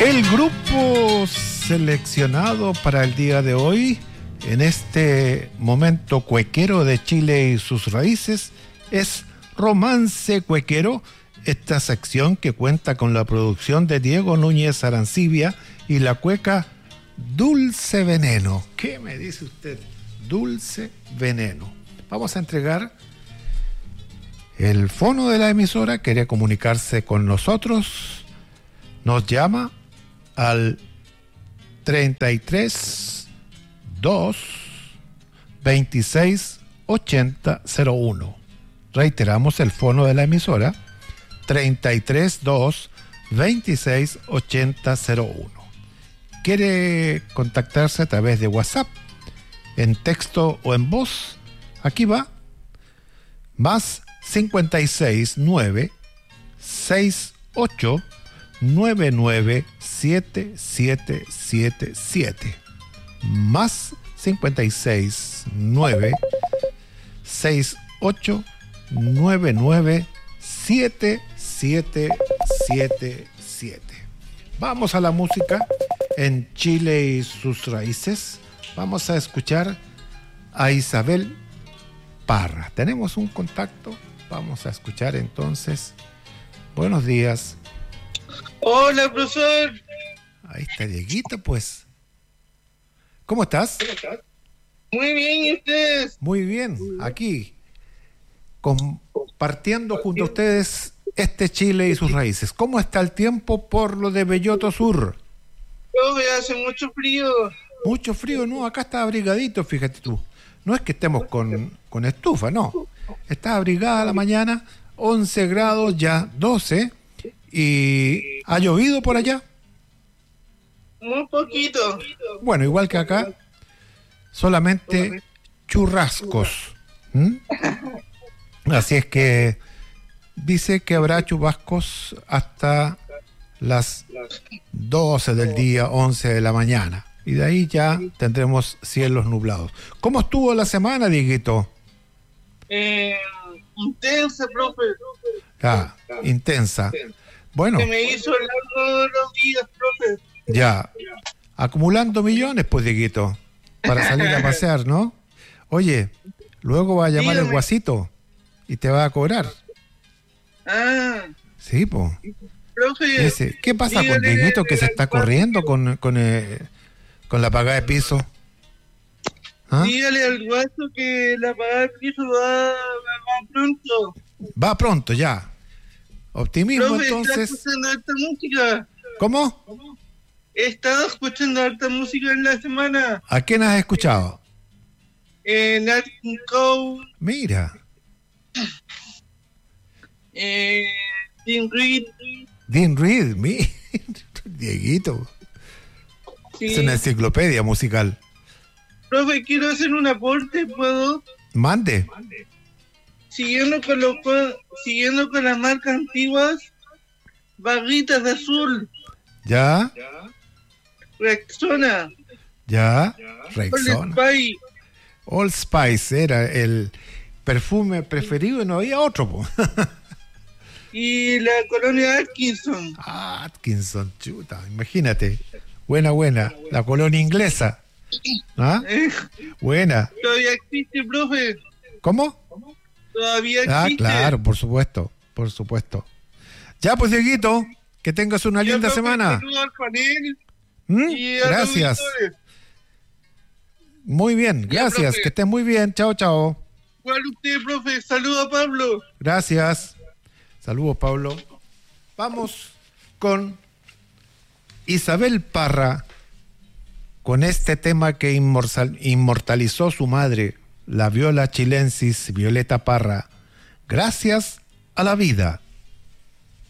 El grupo seleccionado para el día de hoy, en este momento cuequero de Chile y sus raíces, es Romance Cuequero, esta sección que cuenta con la producción de Diego Núñez Arancibia y la cueca Dulce Veneno. ¿Qué me dice usted? Dulce Veneno. Vamos a entregar el fono de la emisora. Quiere comunicarse con nosotros. Nos llama al 33 2 26 80 01. Reiteramos el fono de la emisora: 33 2 26 80 01. ¿Quiere contactarse a través de WhatsApp, en texto o en voz? Aquí va: más 56 9 68 99 7777. Más 56 9 68 99 7777. Vamos a la música en Chile y sus raíces. Vamos a escuchar a Isabel Parra. Tenemos un contacto. Vamos a escuchar entonces. Buenos días. Hola, profesor. Ahí está Dieguito, pues. ¿Cómo estás? Muy bien, ¿y ustedes? Muy bien, aquí, compartiendo junto a ustedes este Chile y sus raíces. ¿Cómo está el tiempo por lo de Belloto Sur? Hace mucho frío. Mucho frío, no, acá está abrigadito, fíjate tú. No es que estemos con estufa, no. Está abrigada la mañana, 11 grados, ya 12. ¿Y ha llovido por allá? Muy poquito. Bueno, igual que acá, solamente churrascos. Así es que dice que habrá chubascos hasta las 12 del día, 11 de la mañana. Y de ahí ya tendremos cielos nublados. ¿Cómo estuvo la semana, Dieguito? Intensa, profe. Ah, intensa. Bueno. Se me hizo largo los días, profe. Ya. Acumulando millones, pues, Dieguito, para salir a pasear, ¿no? Oye, luego va a llamar el guasito y te va a cobrar. Ah. Sí, pues. Profe. ¿Qué pasa con Dieguito que se está corriendo con la pagada de piso? ¿Ah? Dígale al guaso que la pagada de piso va pronto. Va pronto, ya. Optimismo, profe, entonces. ¿está escuchando harta música? ¿Cómo? He estado escuchando harta música en la semana. ¿A quién has escuchado? Nat King Cole. Mira. Dean Reed. Dean Reed, Dieguito. Sí. Es una enciclopedia musical. Profe, quiero hacer un aporte, ¿puedo? Mande. Siguiendo con las marcas antiguas, Barritas de Azul. ¿Ya? Rexona. ¿Ya? Rexona. Old Spice era el perfume preferido y no había otro, po. Y la colonia Atkinson. Atkinson, chuta, imagínate. Buena, la colonia inglesa. ¿Ah? Buena. Todavía existe, profe. ¿Cómo? Todavía existe. Claro, por supuesto. Ya, pues, Dieguito, que tengas una linda semana. Al panel gracias. Muy bien, gracias, que estés muy bien. Chao. Igual usted, profe. Saludos a Pablo. Gracias. Saludos, Pablo. Vamos con Isabel Parra, con este tema que inmortalizó su madre, la viola chilensis Violeta Parra. Gracias a la vida.